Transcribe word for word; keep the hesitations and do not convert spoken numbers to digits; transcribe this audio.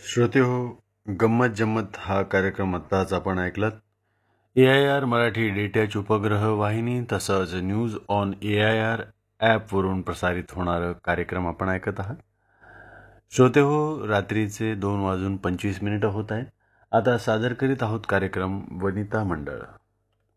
श्रोते हो, गंमत जम्मत हा कार्यक्रम आत्ताच आपण ऐकलात. ए आय आर मराठी डीटीएच उपग्रह वाहिनी तसंच news on A I R ॲपवरून प्रसारित होणारा कार्यक्रम आपण ऐकत आहात. श्रोते हो, रात्रीचे दोन वाजून पंचवीस मिनिटं होत आहेत. आता सादर करीत आहोत कार्यक्रम वनिता मंडळ.